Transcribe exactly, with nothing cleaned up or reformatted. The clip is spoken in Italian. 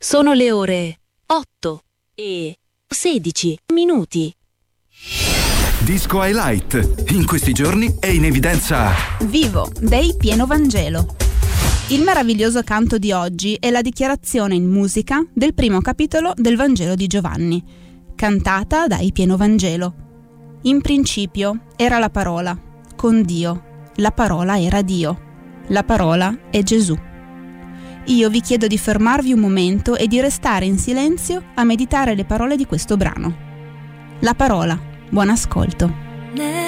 Sono le ore otto e sedici minuti. Disco Highlight. In questi giorni è in evidenza Vivo dei Pieno Vangelo. Il meraviglioso canto di oggi è la dichiarazione in musica del primo capitolo del Vangelo di Giovanni, cantata dai Pieno Vangelo. In principio era la parola, con Dio. La parola era Dio. La parola è Gesù. Io vi chiedo di fermarvi un momento e di restare in silenzio a meditare le parole di questo brano. La parola. Buon ascolto.